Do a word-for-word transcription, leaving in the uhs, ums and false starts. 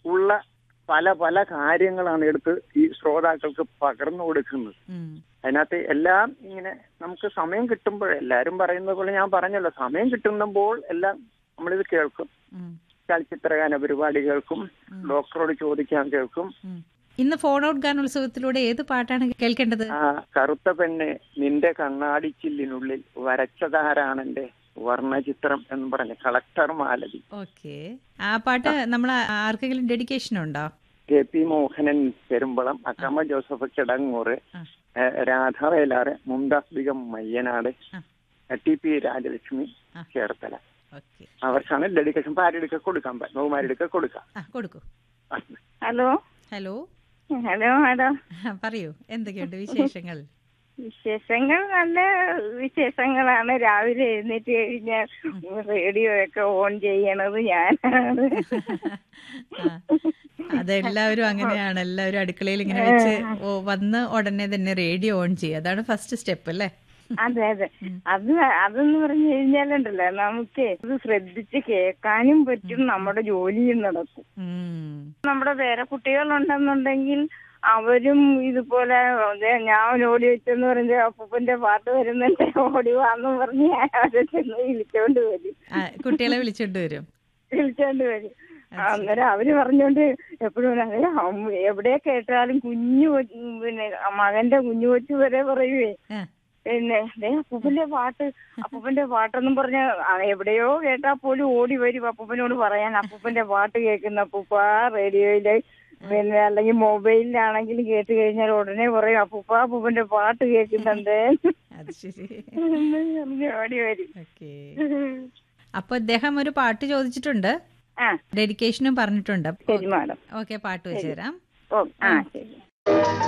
ഉള്ള പല പല കാര്യങ്ങളാണ് എടുത്ത് ഈ ശ്രോതാക്കൾക്ക് പകർന്നു കൊടുക്കുന്നത്. അതിനകത്ത് എല്ലാം ഇങ്ങനെ നമുക്ക് സമയം കിട്ടുമ്പോൾ, എല്ലാരും പറയുന്നത് പോലെ ഞാൻ പറഞ്ഞല്ലോ, സമയം കിട്ടുമ്പോൾ എല്ലാം നമ്മളിത് കേൾക്കും. ചലച്ചിത്രഗാന പരിപാടി കേൾക്കും, ഡോക്ടറോട് ചോദിക്കാൻ കേൾക്കും. ഇന്ന് ഫോൺ ഔട്ട് ഗാനോത്സവത്തിലൂടെ ഏത് പാട്ടാണ് കേൾക്കേണ്ടത്? ആ കറുത്ത പെണ്ണ് നിന്റെ കണ്ണാടിച്ചില്ലിനുള്ളിൽ വരച്ചതാരാണെന്റെ വർണ്ണചിത്രം എന്ന് പറഞ്ഞ കളക്ടർ മാലതി. ഓക്കെ, ആ പാട്ട് നമ്മൾ ആർക്കെങ്കിലും ഡെഡിക്കേഷൻ ഉണ്ടോ? K P Mohanan Perumbalam, Akkamma Joseph Kidangoor, രാധാവേലാറ്, Mumtaz become Mayyanad, T P Rajalakshmi Cherthala. അവർക്കാണ് ഡെഡിക്കേഷൻ. പാരെടുക്ക കൊടുക്കാൻ ബഹുമാരെടുക്ക കൊടുക്കാം. കൊടുക്കൂ. ഹലോ ഹലോ ഹലോ മാഡം, പറയൂ, എന്തൊക്കെയുണ്ട് വിശേഷങ്ങൾ? വിശേഷങ്ങൾ നല്ല വിശേഷങ്ങളാണ്. രാവിലെ എഴുന്നേറ്റ് കഴിഞ്ഞാൽ റേഡിയോ ഒക്കെ ഓൺ ചെയ്യണത് ഞാനാണ്. അതെല്ലാവരും അങ്ങനെയാണ്. എല്ലാവരും അടുക്കളയിൽ ഇങ്ങനെ വെച്ച് വന്ന് ഉടനെ തന്നെ റേഡിയോ ഓൺ ചെയ്യുക. അതാണ് ഫസ്റ്റ് സ്റ്റെപ്പ് അല്ലേ? അതെ അതെ. അത് അതെന്ന് പറഞ്ഞു കഴിഞ്ഞാലുണ്ടല്ലോ, നമുക്ക് ഇത് ശ്രദ്ധിച്ച് കേൾക്കാനും പറ്റും, നമ്മുടെ ജോലിയും നടക്കും. നമ്മുടെ വേറെ കുട്ടികളുണ്ടെന്നുണ്ടെങ്കിൽ അവരും ഇതുപോലെ ഞാൻ ഓടി വെച്ചെന്ന് പറഞ്ഞ അപ്പൂപ്പന്റെ പാട്ട് വരുന്നുണ്ട്, ഓടി വാന്ന് പറഞ്ഞ് ഞാൻ അവരെ ചെന്ന് വിളിച്ചോണ്ട് വരും. കുട്ടികളെ വിളിച്ചോണ്ട് വരും വിളിച്ചോണ്ട് വരും അന്നേരം അവര് പറഞ്ഞോണ്ട് എപ്പോഴും എവിടെ കേട്ടാലും കുഞ്ഞു പിന്നെ മകന്റെ കുഞ്ഞു കൊച്ചു വരെ പറയുവേ, പിന്നെ അപ്പൂപ്പന്റെ പാട്ട് അപ്പൂപ്പന്റെ പാട്ടെന്നും പറഞ്ഞ എവിടെയോ കേട്ടാ പോലും ഓടി വരും അപ്പൂപ്പനോട് പറയാൻ, അപ്പൂപ്പന്റെ പാട്ട് കേൾക്കുന്ന അപ്പൂപ്പ റേഡിയോയില്, പിന്നെ അല്ലെങ്കിൽ മൊബൈലിലാണെങ്കിലും കേട്ട് കഴിഞ്ഞാൽ ഉടനെ പറയും അപ്പൂപ്പ അപ്പൂപ്പന്റെ പാട്ട് കേൾക്കുന്നുണ്ട്. ഓടി വരും. അപ്പൊ അദ്ദേഹം ഒരു പാട്ട് ചോദിച്ചിട്ടുണ്ട്, ഡെഡിക്കേഷനും പറഞ്ഞിട്ടുണ്ട്. ശരി മാഡം. ഓക്കെ, പാട്ട് വെച്ചുതരാം. ഓ ആ ശരി.